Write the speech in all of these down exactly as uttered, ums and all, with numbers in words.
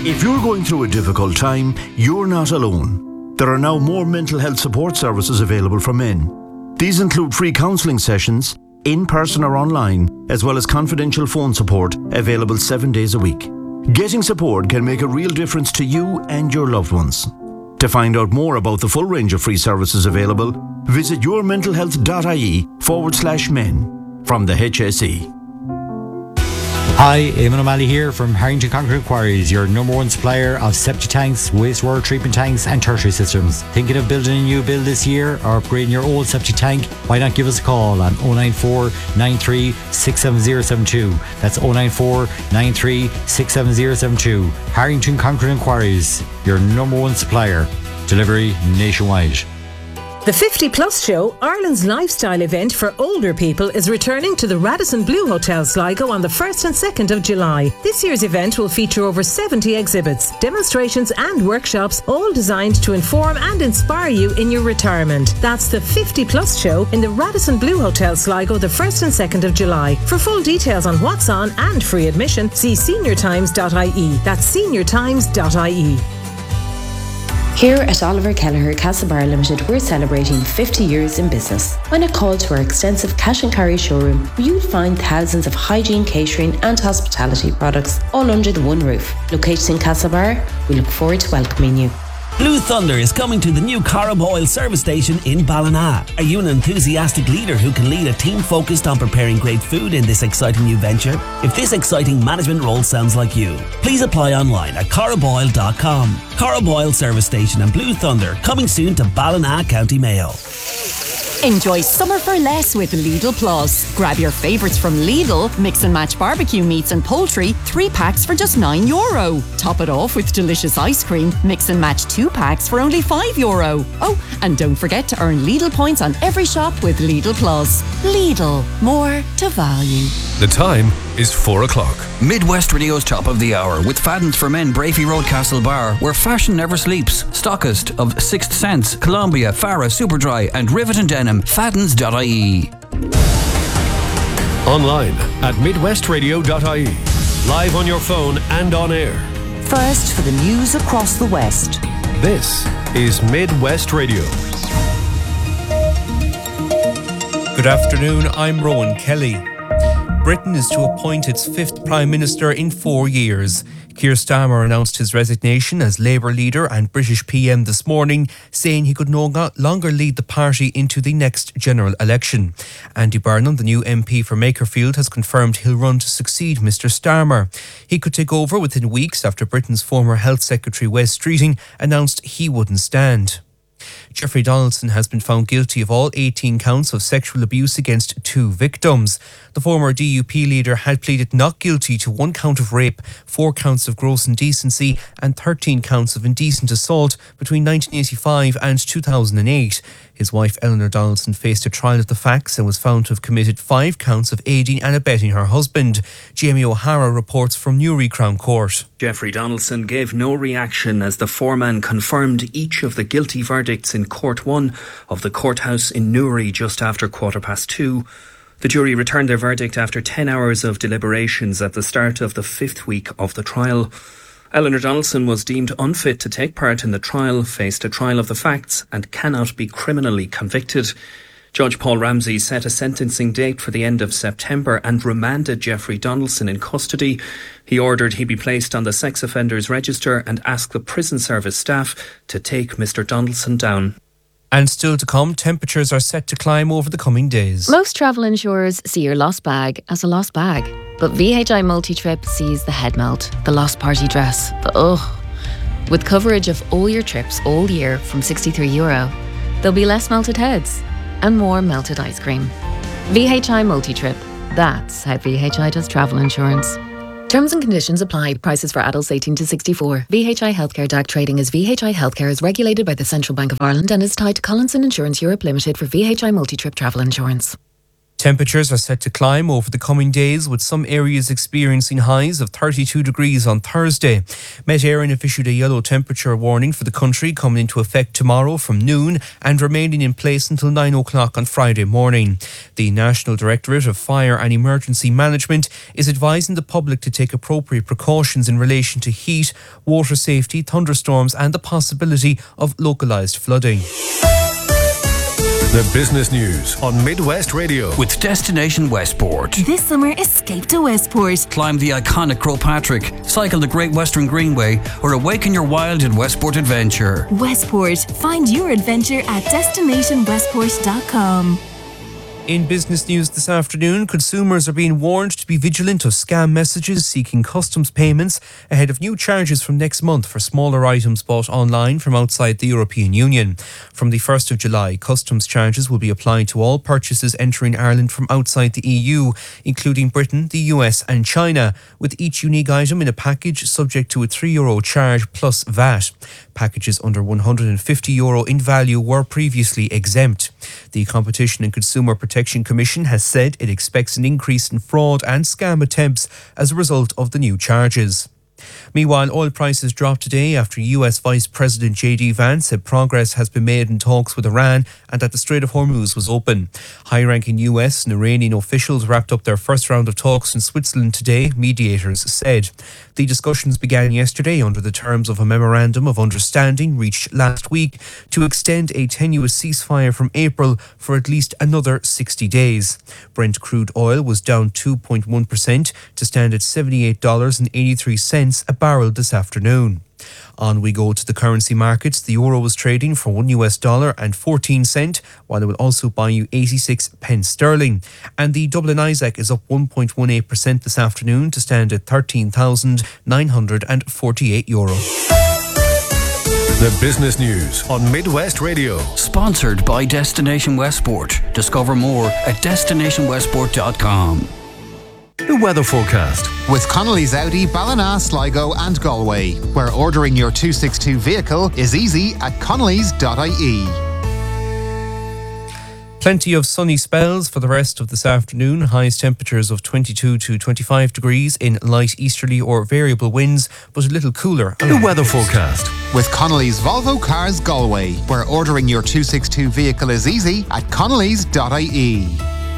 If you're going through a difficult time, you're not alone. There are now more mental health support services available for men. These include free counselling sessions, in person or online, as well as confidential phone support available seven days a week. Getting support can make a real difference to you and your loved ones. To find out more about the full range of free services available, visit yourmentalhealth.ie forward slash men from the H S E. Hi, Eamon O'Malley here from Harrington Concrete Quarries, your number one supplier of septic tanks, wastewater treatment tanks and tertiary systems. Thinking of building a new build this year or upgrading your old septic tank? Why not give us a call on oh nine four, nine three, six seven zero seven two. That's oh nine four, nine three, six seven zero seven two. Harrington Concrete and Quarries, your number one supplier. Delivery nationwide. The fifty plus Show, Ireland's lifestyle event for older people, is returning to the Radisson Blu Hotel Sligo on the first and second of July. This year's event will feature over seventy exhibits, demonstrations and workshops, all designed to inform and inspire you in your retirement. That's the fifty plus Show in the Radisson Blu Hotel Sligo the first and second of July. For full details on what's on and free admission, see senior times dot I E. That's senior times dot I E. Here at Oliver Kelleher Castlebar Limited, we're celebrating fifty years in business. When a call to our extensive cash and carry showroom, where you'll find thousands of hygiene, catering and hospitality products all under the one roof. Located in Castlebar, we look forward to welcoming you. Blue Thunder is coming to the new Corrib Oil service station in Ballina. Are you an enthusiastic leader who can lead a team focused on preparing great food in this exciting new venture? If this exciting management role sounds like you, please apply online at corrib oil dot com. Corrib Oil service station and Blue Thunder coming soon to Ballina, County Mayo. Enjoy summer for less with Lidl Plus. Grab your favourites from Lidl, mix and match barbecue meats and poultry, three packs for just nine euro. Top it off with delicious ice cream, mix and match two packs for only five euro. Oh, and don't forget to earn Lidl points on every shop with Lidl Plus. Lidl, more to value. The time is four o'clock. Midwest Radio's top of the hour with Fadden's for Men, Brafey Road, Castlebar, where fashion never sleeps. Stockist of Sixth Sense, Columbia, Farah, Superdry and Rivet and Denim. Faddens dot I E. Online at midwest radio dot I E. Live on your phone and on air. First for the news across the West. This is Midwest Radio. Good afternoon, I'm Rowan Kelly. Britain is to appoint its fifth Prime Minister in four years. Keir Starmer announced his resignation as Labour leader and British P M this morning, saying he could no longer lead the party into the next general election. Andy Burnham, the new M P for Makerfield, has confirmed he'll run to succeed Mr Starmer. He could take over within weeks after Britain's former Health Secretary Wes Streeting announced he wouldn't stand. Jeffrey Donaldson has been found guilty of all eighteen counts of sexual abuse against two victims. The former D U P leader had pleaded not guilty to one count of rape, four counts of gross indecency and thirteen counts of indecent assault between nineteen eighty-five and two thousand eight. His wife Eleanor Donaldson faced a trial of the facts and was found to have committed five counts of aiding and abetting her husband. Jamie O'Hara reports from Newry Crown Court. Jeffrey Donaldson gave no reaction as the foreman confirmed each of the guilty verdicts in Court one of the courthouse in Newry just after quarter past two. The jury returned their verdict after ten hours of deliberations at the start of the fifth week of the trial. Eleanor Donaldson was deemed unfit to take part in the trial, faced a trial of the facts and cannot be criminally convicted. Judge Paul Ramsey set a sentencing date for the end of September and remanded Jeffrey Donaldson in custody. He ordered he be placed on the sex offenders register and asked the prison service staff to take Mr Donaldson down. And still to come, temperatures are set to climb over the coming days. Most travel insurers see your lost bag as a lost bag. But V H I Multi-Trip sees the head melt, the lost party dress, the ugh. With coverage of all your trips all year from sixty-three euro, there'll be less melted heads and more melted ice cream. V H I Multi-Trip. That's how V H I does travel insurance. Terms and conditions apply. Prices for adults eighteen to sixty-four. V H I Healthcare D A C trading as V H I Healthcare is regulated by the Central Bank of Ireland and is tied to Collinson Insurance Europe Limited for V H I Multi-Trip travel insurance. Temperatures are set to climb over the coming days, with some areas experiencing highs of thirty-two degrees on Thursday. Met Éireann have issued a yellow temperature warning for the country, coming into effect tomorrow from noon and remaining in place until nine o'clock on Friday morning. The National Directorate of Fire and Emergency Management is advising the public to take appropriate precautions in relation to heat, water safety, thunderstorms and the possibility of localised flooding. The business news on Midwest Radio. With Destination Westport. This summer, escape to Westport. Climb the iconic Croagh Patrick, cycle the Great Western Greenway, or awaken your wild in Westport Adventure. Westport. Find your adventure at destination westport dot com. In business news this afternoon, consumers are being warned to be vigilant of scam messages seeking customs payments ahead of new charges from next month for smaller items bought online from outside the European Union. From the first of July, customs charges will be applied to all purchases entering Ireland from outside the E U, including Britain, the U S and China, with each unique item in a package subject to a three euro charge plus V A T. Packages under one hundred fifty euro in value were previously exempt. The Competition and Consumer Protection Commission has said it expects an increase in fraud and scam attempts as a result of the new charges. Meanwhile, oil prices dropped today after U S Vice President J D Vance said progress has been made in talks with Iran and that the Strait of Hormuz was open. High-ranking U S and Iranian officials wrapped up their first round of talks in Switzerland today, mediators said. The discussions began yesterday under the terms of a memorandum of understanding reached last week to extend a tenuous ceasefire from April for at least another sixty days. Brent crude oil was down two point one percent to stand at seventy-eight dollars and eighty-three cents a barrel this afternoon. On we go to the currency markets. The euro was trading for one U S dollar and fourteen cent, while it will also buy you eighty-six pence sterling. And the Dublin Isaac is up one point one eight percent this afternoon to stand at thirteen thousand nine hundred forty-eight euro. The business news on Midwest Radio. Sponsored by Destination Westport. Discover more at destination westport dot com. The weather forecast. With Connolly's Audi, Ballina, Sligo and Galway, where ordering your two sixty-two vehicle is easy at connellys dot I E. Plenty of sunny spells for the rest of this afternoon. Highest temperatures of twenty-two to twenty-five degrees in light easterly or variable winds, but a little cooler. The weather forecast. With Connolly's Volvo Cars Galway, where ordering your two sixty-two vehicle is easy at connellys dot I E.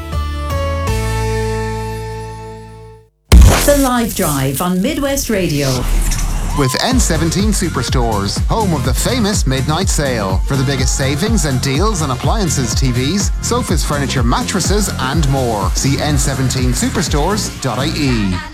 The Live Drive on Midwest Radio. With N seventeen Superstores, home of the famous midnight sale. For the biggest savings and deals on appliances, T Vs, sofas, furniture, mattresses and more. See N seventeen superstores dot I E.